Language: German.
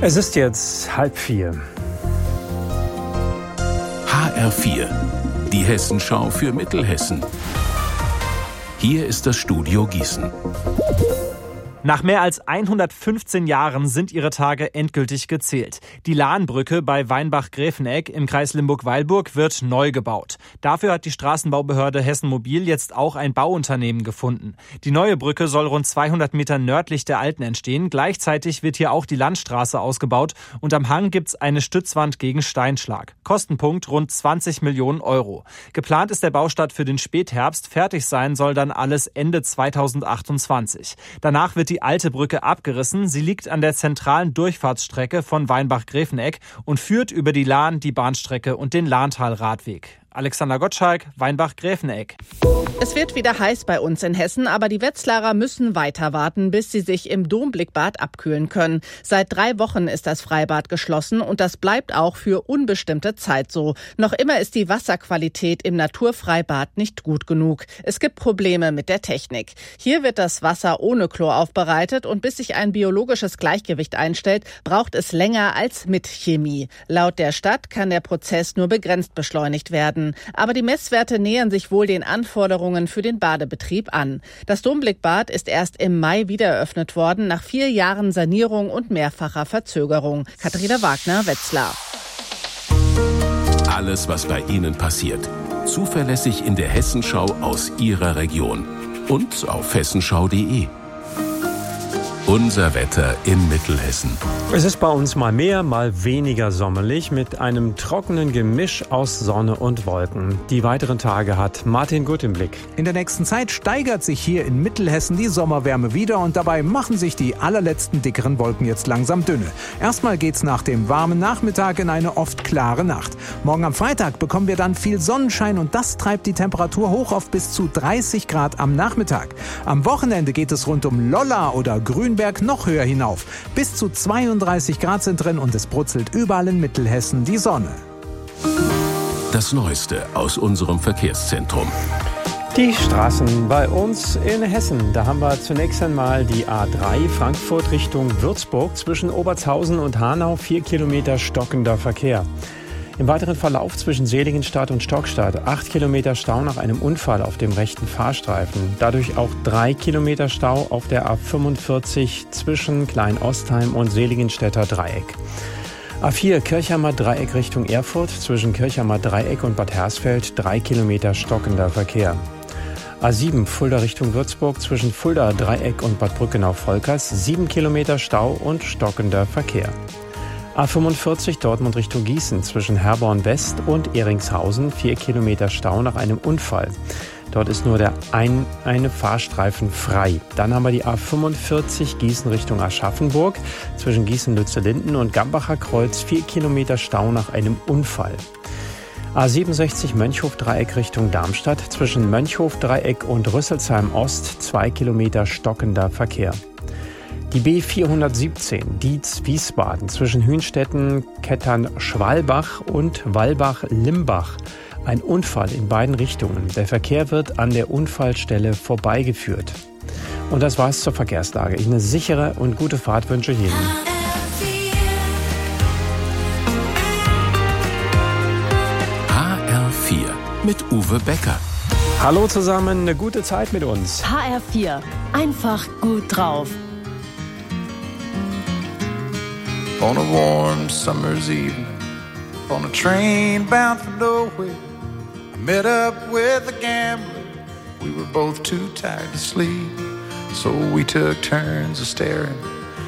Es ist jetzt 3:30. HR4, die Hessenschau für Mittelhessen. Hier ist das Studio Gießen. Nach mehr als 115 Jahren sind ihre Tage endgültig gezählt. Die Lahnbrücke bei Weinbach-Gräfeneck im Kreis Limburg-Weilburg wird neu gebaut. Dafür hat die Straßenbaubehörde Hessen Mobil jetzt auch ein Bauunternehmen gefunden. Die neue Brücke soll rund 200 Meter nördlich der alten entstehen. Gleichzeitig wird hier auch die Landstraße ausgebaut und am Hang gibt's eine Stützwand gegen Steinschlag. Kostenpunkt rund 20 Millionen Euro. Geplant ist der Baustart für den Spätherbst. Fertig sein soll dann alles Ende 2028. Danach wird die alte Brücke abgerissen. Sie liegt an der zentralen Durchfahrtsstrecke von Weinbach-Gräfeneck und führt über die Lahn, die Bahnstrecke und den Lahntalradweg. Alexander Gottschalk, Weinbach-Gräfeneck. Es wird wieder heiß bei uns in Hessen, aber die Wetzlarer müssen weiter warten, bis sie sich im Domblickbad abkühlen können. Seit 3 Wochen ist das Freibad geschlossen und das bleibt auch für unbestimmte Zeit so. Noch immer ist die Wasserqualität im Naturfreibad nicht gut genug. Es gibt Probleme mit der Technik. Hier wird das Wasser ohne Chlor aufbereitet und bis sich ein biologisches Gleichgewicht einstellt, braucht es länger als mit Chemie. Laut der Stadt kann der Prozess nur begrenzt beschleunigt werden. Aber die Messwerte nähern sich wohl den Anforderungen für den Badebetrieb an. Das Domblickbad ist erst im Mai wieder eröffnet worden, nach 4 Jahren Sanierung und mehrfacher Verzögerung. Katharina Wagner, Wetzlar. Alles, was bei Ihnen passiert. Zuverlässig in der Hessenschau aus Ihrer Region. Und auf hessenschau.de. Unser Wetter in Mittelhessen. Es ist bei uns mal mehr, mal weniger sommerlich mit einem trockenen Gemisch aus Sonne und Wolken. Die weiteren Tage hat Martin Gut im Blick. In der nächsten Zeit steigert sich hier in Mittelhessen die Sommerwärme wieder und dabei machen sich die allerletzten dickeren Wolken jetzt langsam dünne. Erstmal geht's nach dem warmen Nachmittag in eine oft klare Nacht. Morgen am Freitag bekommen wir dann viel Sonnenschein und das treibt die Temperatur hoch auf bis zu 30 Grad am Nachmittag. Am Wochenende geht es rund um Lolla oder Grünberg noch höher hinauf. Bis zu 32 Grad sind drin und es brutzelt überall in Mittelhessen die Sonne. Das Neueste aus unserem Verkehrszentrum. Die Straßen bei uns in Hessen. Da haben wir zunächst einmal die A3 Frankfurt Richtung Würzburg zwischen Obertshausen und Hanau, 4 Kilometer stockender Verkehr. Im weiteren Verlauf zwischen Seligenstadt und Stockstadt 8 Kilometer Stau nach einem Unfall auf dem rechten Fahrstreifen. Dadurch auch 3 Kilometer Stau auf der A45 zwischen Klein-Ostheim und Seligenstädter Dreieck. A4 Kirchheimer Dreieck Richtung Erfurt zwischen Kirchheimer Dreieck und Bad Hersfeld 3 Kilometer stockender Verkehr. A7 Fulda Richtung Würzburg zwischen Fulda Dreieck und Bad Brückenau-Volkers 7 Kilometer Stau und stockender Verkehr. A45 Dortmund Richtung Gießen zwischen Herborn West und Eringshausen 4 Kilometer Stau nach einem Unfall. Dort ist nur der eine Fahrstreifen frei. Dann haben wir die A45 Gießen Richtung Aschaffenburg zwischen Gießen-Lützellinden und Gambacher Kreuz 4 Kilometer Stau nach einem Unfall. A67 Mönchhof-Dreieck Richtung Darmstadt zwischen Mönchhof-Dreieck und Rüsselsheim Ost 2 Kilometer stockender Verkehr. Die B417 Dietz-Wiesbaden zwischen Hünstetten, Kettern-Schwalbach und Walbach-Limbach. Ein Unfall in beiden Richtungen. Der Verkehr wird an der Unfallstelle vorbeigeführt. Und das war's zur Verkehrslage. Ich eine sichere und gute Fahrt wünsche ich Ihnen. HR4 mit Uwe Becker. Hallo zusammen, eine gute Zeit mit uns. HR4, einfach gut drauf. On a warm summer's evening, on a train bound for nowhere, I met up with a gambler. We were both too tired to sleep, so we took turns of staring